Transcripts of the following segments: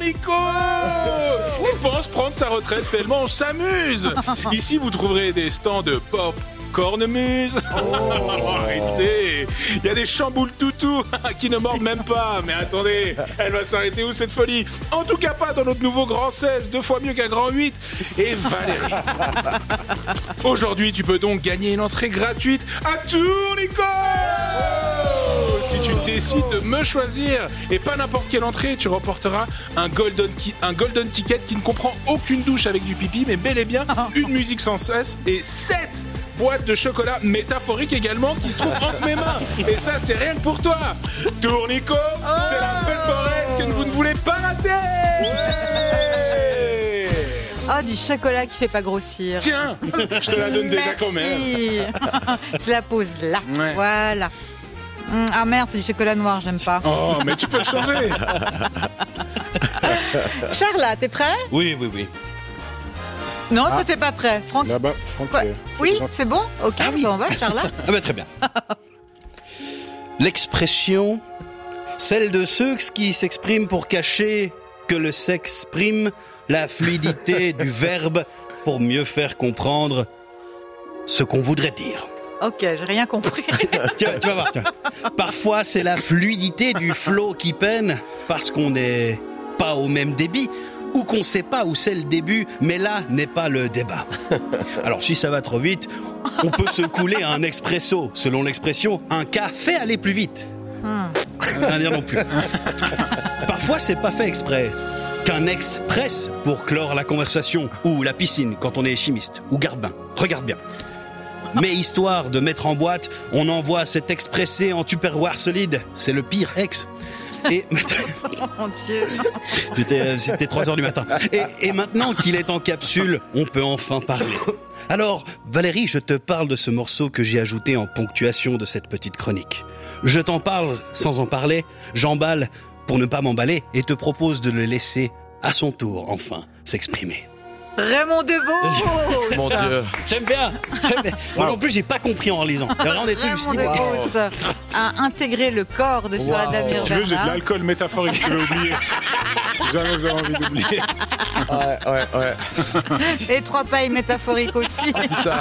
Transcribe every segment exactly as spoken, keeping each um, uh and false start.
Tournico. On pense prendre sa retraite tellement on s'amuse. Ici, vous trouverez des stands de pop. Cornemuse. Oh, arrêtez. Il y a des chamboules toutous qui ne mordent même pas. Mais attendez, elle va s'arrêter où cette folie? En tout cas pas dans notre nouveau grand seize, deux fois mieux qu'un grand huit. Et Valérie. Aujourd'hui, tu peux donc gagner une entrée gratuite à Tournico. Si tu décides de me choisir et pas n'importe quelle entrée, tu remporteras un golden, ki- un golden ticket qui ne comprend aucune douche avec du pipi, mais bel et bien une musique sans cesse et sept boîtes de chocolat métaphorique également qui se trouvent entre mes mains. Et ça, c'est rien que pour toi. Tournico, oh c'est la belle forêt que vous ne voulez pas rater. Ouais. Oh, du chocolat qui fait pas grossir. Tiens, je te la donne déjà quand même. Je la pose là. Ouais. Voilà. Ah merde, c'est du chocolat noir, j'aime pas. Oh, mais tu peux le changer. Charles, t'es prêt? Oui, oui, oui. Non, ah. toi t'es pas prêt. Franck. Là-bas, Franck. Quoi? Oui, c'est bon. Ok, ah, oui. On va, Charles. Ah bah très bien. L'expression, celle de ceux qui s'expriment pour cacher que le sexe prime la fluidité du verbe pour mieux faire comprendre ce qu'on voudrait dire. Ok, j'ai rien compris. tu, vas, tu vas voir. Tu vas. Parfois, c'est la fluidité du flow qui peine parce qu'on n'est pas au même débit ou qu'on ne sait pas où c'est le début, mais là n'est pas le débat. Alors, si ça va trop vite, on peut se couler à un expresso. Selon l'expression, un cas fait aller plus vite. Hmm. Rien dire non plus. Parfois, c'est pas fait exprès. Qu'un ex presse pour clore la conversation ou la piscine quand on est chimiste ou garde-bain. Regarde bien. Mais histoire de mettre en boîte, on envoie cet expressé en tupperware solide. C'est le pire ex. Et oh mon Dieu. C'était, c'était trois heures du matin. Et, et maintenant qu'il est en capsule, on peut enfin parler. Alors, Valérie, je te parle de ce morceau que j'ai ajouté en ponctuation de cette petite chronique. Je t'en parle sans en parler, j'emballe pour ne pas m'emballer et te propose de le laisser à son tour, enfin, s'exprimer. Raymond Devos. Mon Dieu. J'aime bien. J'aime bien. Moi wow. non plus, j'ai pas compris en lisant. Raymond Devos a intégré le corps de Charles Adamir. Si tu veux, j'ai de l'alcool métaphorique que je vais oublier. Si jamais vous avez envie d'oublier. Ouais, ouais, ouais. Et trois pailles métaphoriques aussi. Putain.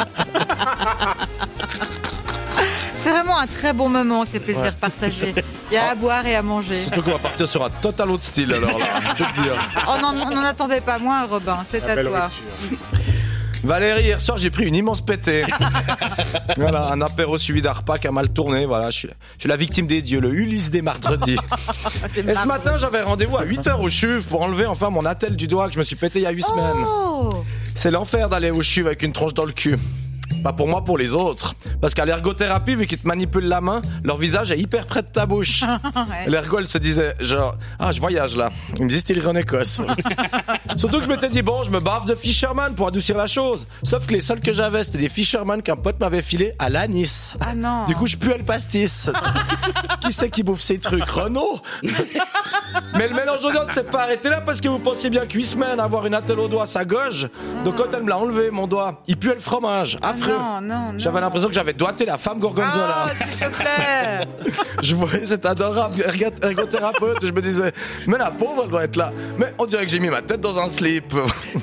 C'est vraiment un très bon moment, ces plaisirs ouais. partagés. Il y a à boire et à manger. Surtout qu'on va partir sur un total autre style alors là, je peux te dire. On n'en attendait pas moins, Robin, c'est à toi. Valérie, hier soir j'ai pris une immense pétée. Voilà, un apéro suivi d'un repas qui a mal tourné. Voilà, je suis, je suis la victime des dieux, le Ulysse des mardredis. Et ce matin j'avais rendez-vous à huit heures au C H U V pour enlever enfin mon attelle du doigt que je me suis pété il y a huit oh semaines. C'est l'enfer d'aller au C H U V avec une tronche dans le cul. Pas pour moi, pour les autres. Parce qu'à l'ergothérapie, vu qu'ils te manipulent la main, leur visage est hyper près de ta bouche. Ouais. L'ergo, elle se disait, genre, ah, je voyage là. Ils me disent, il en Écosse. Surtout que je m'étais dit, bon, je me bave de Fisherman pour adoucir la chose. Sauf que les seuls que j'avais, c'était des Fisherman qu'un pote m'avait filé à l'anis. Ah non. Du coup, je puais le pastis. Qui c'est qui bouffe ces trucs? Renaud? Mais le mélange d'odeur ne s'est pas arrêté là parce que vous pensiez bien que huit semaines avoir une attelle au doigt, ça gauge. Donc quand elle me l'a enlevé, mon doigt, il puait le fromage. Affreux. Non, non, non. J'avais l'impression que j'avais doigté la femme Gorgonzola. Oh, s'il te plaît. Je voyais cette adorable ergothérapeute et je me disais, mais la pauvre, elle doit être là. Mais on dirait que j'ai mis ma tête dans un slip.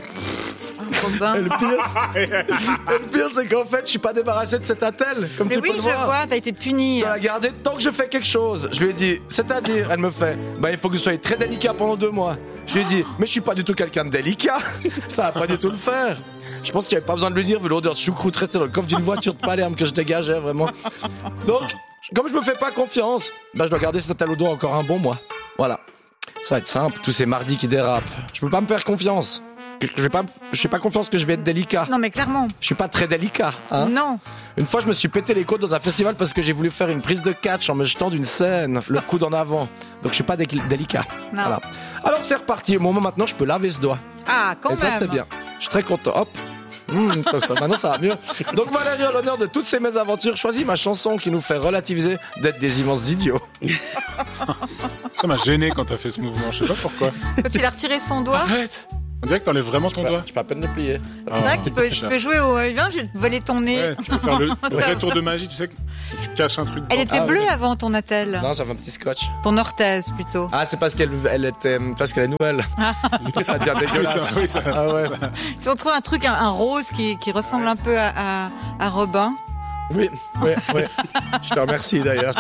Et le pire, c'est, et le pire, c'est qu'en fait, je suis pas débarrassé de cette attelle, comme mais tu oui, peux le voir. Oui, je vois, t'as été puni. Je dois la garder tant que je fais quelque chose. Je lui ai dit, c'est-à-dire, elle me fait, bah, il faut que vous soyez très délicat pendant deux mois. Je lui ai dit, mais je suis pas du tout quelqu'un de délicat. Ça va pas du tout le faire. Je pense qu'il n'y avait pas besoin de le dire, vu l'odeur de choucroute restée dans le coffre d'une voiture de Palerme que je dégageais, vraiment. Donc, comme je me fais pas confiance, bah, je dois garder cette attelle au doigt encore un bon mois. Voilà. Ça va être simple, tous ces mardis qui dérapent. Je peux pas me faire confiance. Je vais pas, je fais pas confiance que je vais être délicat. Non mais clairement. Je suis pas très délicat, hein. Non. Une fois, je me suis pété les côtes dans un festival parce que j'ai voulu faire une prise de catch en me jetant d'une scène, le coude en avant. Donc je suis pas dé- délicat. Non. Voilà. Alors c'est reparti. Au moment maintenant, je peux laver ce doigt. Ah, quand Et même. Et ça c'est bien. Je suis très content. Hop. Mmh, ça, maintenant ça va mieux. Donc Valérie, en l'honneur de toutes ces mésaventures, choisis ma chanson qui nous fait relativiser d'être des immenses idiots. Ça m'a gêné quand t'as fait ce mouvement, je sais pas pourquoi. Quand il a retiré son doigt. Arrête. On dirait que t'enlèves vraiment ton Je peux- doigt. Je peux à peine le plier. Ah, C'est vrai que tu peux, je peux jouer au. Viens, je vais te voler ton nez. Ouais, tu peux faire le, le vrai tour de magie, tu sais que tu caches un truc. Elle dans- était Ah, bleue oui. avant ton attelle. Non, j'avais un petit scotch. Ton orthèse plutôt. Ah, c'est parce qu'elle elle était parce qu'elle est nouvelle. ça devient Oui, dégueulasse. ça, oui, ça- Ah ouais. Ils ont trouvé un truc, un, un rose qui, qui ressemble un peu à, à, à Robin. Oui, oui, oui. Je te remercie d'ailleurs.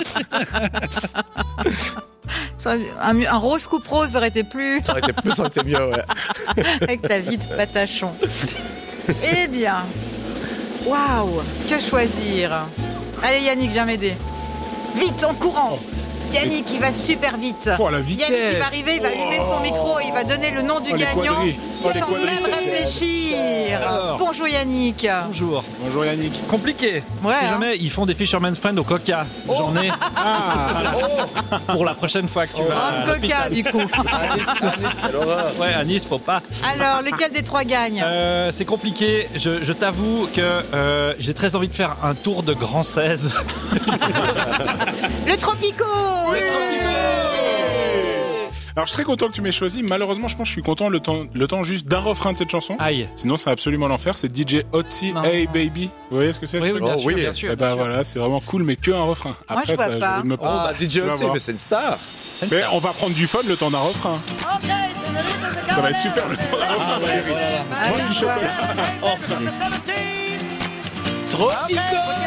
Ça, Un, un rose coupe rose aurait été plus Ça aurait été plus, ça aurait été mieux, ouais. avec ta vie de patachon. Eh bien, waouh, que choisir? Allez Yannick, viens m'aider. Vite, en courant. Yannick, il va super vite. Oh, la vitesse. Yannick, il va arriver, il va allumer son micro, il va donner le nom du Oh, les gagnant quadrilles. Oh, les sans quadrilles, même c'est- réfléchir. Alors. Bonjour Yannick. Bonjour. Bonjour Yannick. Compliqué. Ouais, si hein. jamais ils font des Fisherman's Friend au Coca, j'en ai pour la prochaine fois que tu vas à Rhum l'hôpital. Coca du coup. À Nice, à Nice, c'est l'horreur. Ouais, à Nice, faut pas. Alors, lequel des trois gagne? Euh, c'est compliqué. Je, je t'avoue que euh, j'ai très envie de faire un tour de Grand seize. Le Tropico. Alors je suis très content que tu m'aies choisi. Malheureusement, je pense que je suis content le temps, le temps juste d'un refrain de cette chanson. Aïe. Sinon, c'est absolument l'enfer. C'est D J Otzi, Non. Hey Baby. Vous voyez ce que c'est? Oui, ce oui, truc bien Oh, sûr, oui. bien sûr. Eh bien ben sûr. voilà, c'est vraiment cool, mais que un refrain. Moi, je vois ça, pas. vais me Oh, prendre. bah, D J Tu vas Otzi, voir. mais c'est une star. C'est une Mais star. on va prendre du fun le temps d'un refrain. Ça va être super le temps d'un refrain, Valérie. Moi, du chocolat. Tropico.